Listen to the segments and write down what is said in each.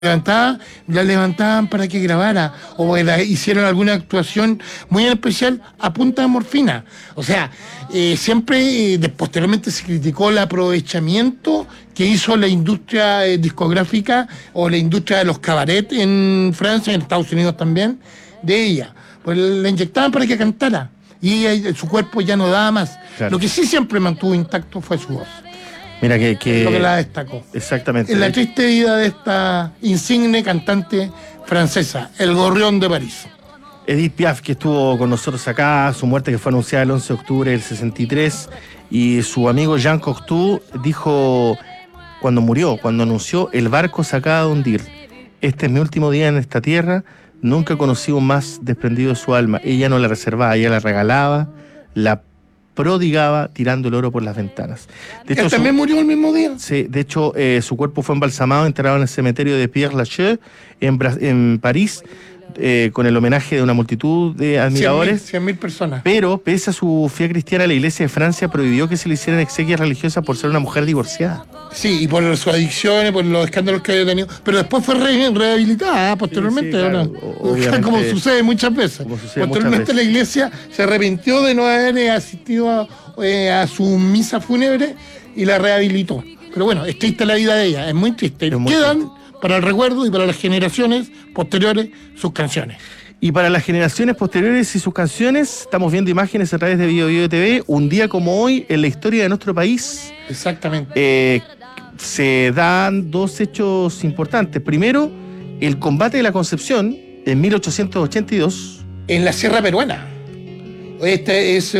la levantaban para que grabara o hicieron alguna actuación muy especial a punta de morfina. O sea, siempre posteriormente se criticó el aprovechamiento que hizo la industria discográfica o la industria de los cabarets en Francia, en Estados Unidos también, de ella. Pues la inyectaban para que cantara y su cuerpo ya no daba más. Claro. Lo que sí siempre mantuvo intacto fue su voz. Mira que lo que la destacó. Exactamente. En la triste vida de esta insigne cantante francesa, el Gorrión de París. Edith Piaf, que estuvo con nosotros acá, su muerte que fue anunciada el 11 de octubre del 63, y su amigo Jean Cocteau dijo cuando murió, cuando anunció: el barco se acaba de hundir. Este es mi último día en esta tierra, nunca conocí un más desprendido de su alma. Ella no la reservaba, ella la regalaba, la prodigaba tirando el oro por las ventanas. De hecho, también murió el mismo día. Sí, de hecho, su cuerpo fue embalsamado, enterrado en el cementerio de Père Lachaise, en París, con el homenaje de una multitud de admiradores. 100.000 personas. Pero, pese a su fe cristiana, la Iglesia de Francia prohibió que se le hicieran exequias religiosas por ser una mujer divorciada. Sí, y por sus adicciones, por los escándalos que había tenido. Pero después fue rehabilitada posteriormente. Sí, claro, como sucede muchas veces. Posteriormente la Iglesia se arrepintió de no haber asistido a su misa fúnebre y la rehabilitó. Pero bueno, es triste la vida de ella, es muy triste. Quedan para el recuerdo y para las generaciones posteriores sus canciones. Y para las generaciones posteriores y sus canciones, estamos viendo imágenes a través de Bio Bio TV, un día como hoy en la historia de nuestro país. Exactamente. Se dan dos hechos importantes. Primero, el combate de la Concepción en 1882. En la Sierra Peruana. Este es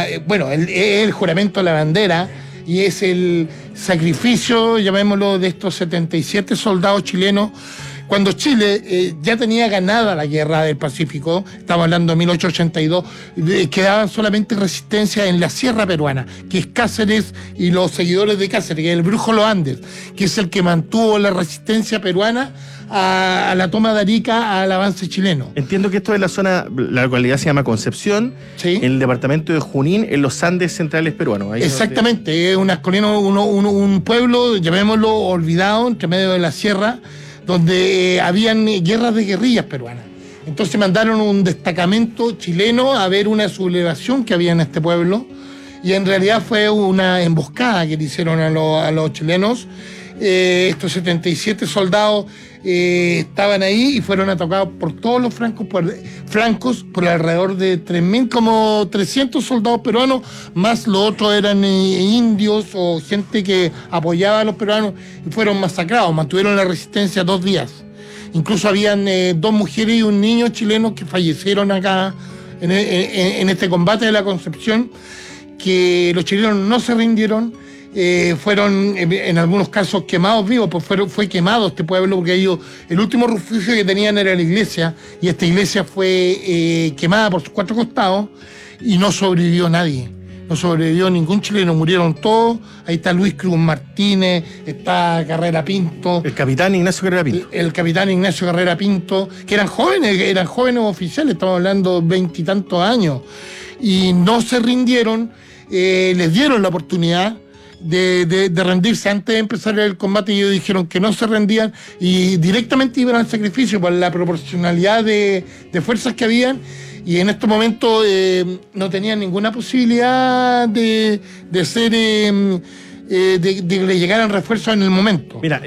el juramento a la bandera y es el sacrificio, llamémoslo, de estos 77 soldados chilenos. Cuando Chile ya tenía ganada la guerra del Pacífico, estamos hablando de 1882, quedaba solamente resistencia en la Sierra Peruana, que es Cáceres y los seguidores de Cáceres, que es el Brujo Los Andes, que es el que mantuvo la resistencia peruana a la toma de Arica, al avance chileno. Entiendo que esto es la zona, la localidad se llama Concepción, ¿sí?, en el departamento de Junín, en los Andes centrales peruanos. Ahí exactamente, es unas colinas, un pueblo, llamémoslo, olvidado, entre medio de la sierra, donde habían guerras de guerrillas peruanas. Entonces mandaron un destacamento chileno a ver una sublevación que había en este pueblo, y en realidad fue una emboscada que le hicieron a los chilenos. Estos 77 soldados estaban ahí y fueron atacados por todos los flancos por alrededor de 3.000, como 300 soldados peruanos, más los otros eran indios o gente que apoyaba a los peruanos, y fueron masacrados. Mantuvieron la resistencia 2 días. Incluso habían 2 mujeres y un niño chileno que fallecieron acá en este combate de la Concepción, que los chilenos no se rindieron. Fueron en algunos casos quemados vivos, pues fue quemado este pueblo, porque ellos, el último refugio que tenían era la iglesia, y esta iglesia fue quemada por sus 4 costados, y no sobrevivió nadie, no sobrevivió ningún chileno, murieron todos. Ahí está Luis Cruz Martínez, está Carrera Pinto, el capitán Ignacio Carrera Pinto, el capitán Ignacio Carrera Pinto, que eran jóvenes oficiales, estamos hablando de 20 y tantos años, y no se rindieron. Les dieron la oportunidad de rendirse antes de empezar el combate, y ellos dijeron que no se rendían y directamente iban al sacrificio por la proporcionalidad de fuerzas que habían, y en estos momentos no tenían ninguna posibilidad de ser de que le llegaran refuerzos en el momento. Mira,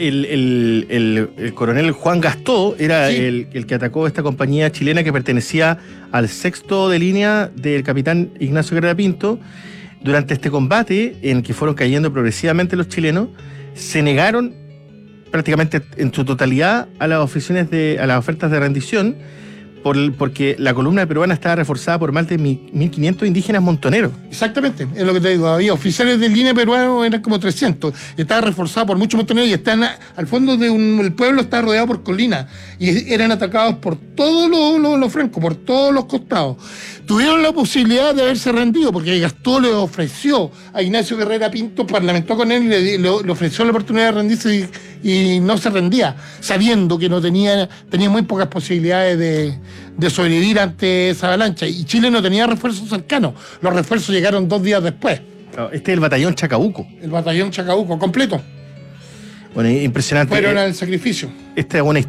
el coronel Juan Gastó era sí, el que atacó esta compañía chilena que pertenecía al 6º de línea del capitán Ignacio Carrera Pinto. Durante este combate, en que fueron cayendo progresivamente los chilenos, se negaron prácticamente en su totalidad a las ofertas de rendición, porque la columna peruana estaba reforzada por más de 1.500 indígenas montoneros. Exactamente, es lo que te digo. Había oficiales de línea peruanos, eran como 300. Estaba reforzada por muchos montoneros, y están al fondo el pueblo está rodeado por colinas, y eran atacados por todos los francos, por todos los costados. Tuvieron la posibilidad de haberse rendido, porque Gastón le ofreció a Ignacio Carrera Pinto, parlamentó con él y le ofreció la oportunidad de rendirse, y no se rendía, sabiendo que no tenía muy pocas posibilidades de sobrevivir ante esa avalancha, y Chile no tenía refuerzos cercanos. Los refuerzos llegaron 2 días después. Este es el batallón Chacabuco. El batallón Chacabuco, completo. Bueno, impresionante. Fueron al sacrificio. Esta es una